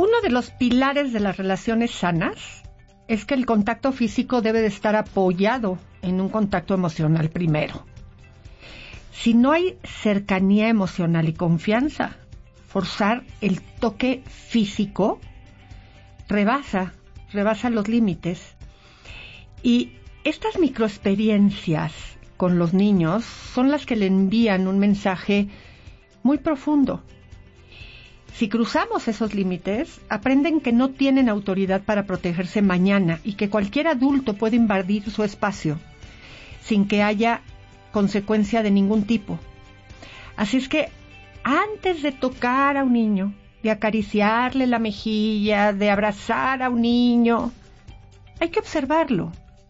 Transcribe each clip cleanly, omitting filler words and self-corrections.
Uno de los pilares de las relaciones sanas es que el contacto físico debe de estar apoyado en un contacto emocional primero. Si no hay cercanía emocional y confianza, forzar el toque físico rebasa los límites. Y estas microexperiencias con los niños son las que le envían un mensaje muy profundo. Si cruzamos esos límites, aprenden que no tienen autoridad para protegerse mañana y que cualquier adulto puede invadir su espacio sin que haya consecuencia de ningún tipo. Así es que antes de tocar a un niño, de acariciarle la mejilla, de abrazar a un niño, hay que observarlo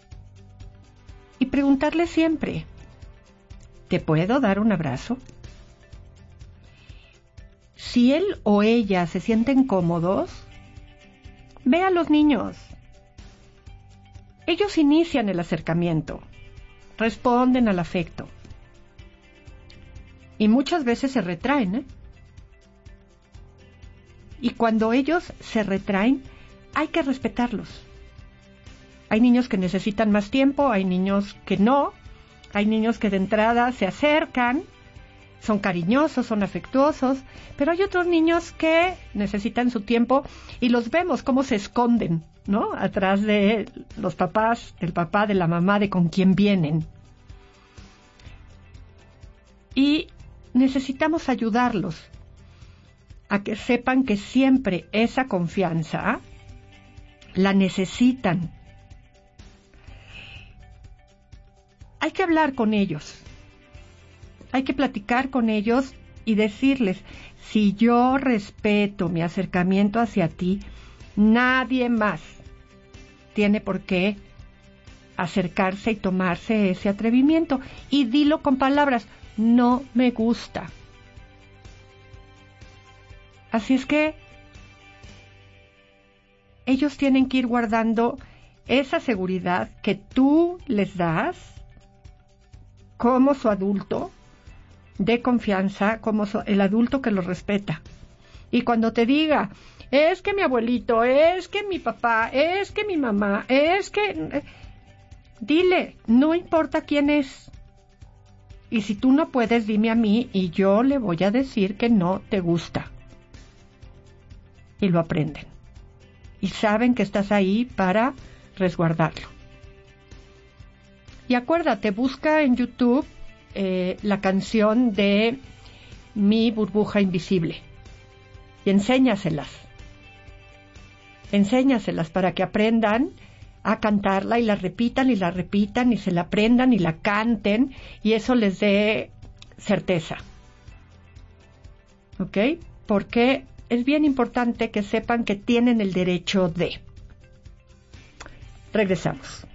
y preguntarle siempre, ¿te puedo dar un abrazo? Si él o ella se sienten cómodos, ve a los niños. Ellos inician el acercamiento, responden al afecto y muchas veces se retraen, ¿eh? Y cuando ellos se retraen, hay que respetarlos. Hay niños que necesitan más tiempo, hay niños que no, hay niños que de entrada se acercan, son cariñosos, son afectuosos, pero hay otros niños que necesitan su tiempo y los vemos cómo se esconden, ¿no? Atrás de los papás, del papá, de la mamá, de con quién vienen. Y necesitamos ayudarlos a que sepan que siempre esa confianza la necesitan. Hay que hablar con ellos. Hay que platicar con ellos y decirles, si yo respeto mi acercamiento hacia ti, nadie más tiene por qué acercarse y tomarse ese atrevimiento. Y dilo con palabras, no me gusta. Así es que ellos tienen que ir guardando esa seguridad que tú les das como su adulto de confianza, como el adulto que los respeta. Y cuando te diga, es que mi abuelito, es que mi papá, es que mi mamá, es que... Dile, no importa quién es. Y si tú no puedes, dime a mí y yo le voy a decir que no te gusta. Y lo aprenden. Y saben que estás ahí para resguardarlo. Y acuérdate, busca en YouTube la canción de Mi burbuja invisible y enséñaselas para que aprendan a cantarla y la repitan y se la aprendan y la canten y eso les dé certeza. ¿Ok? Porque es bien importante que sepan que tienen el derecho de. Regresamos.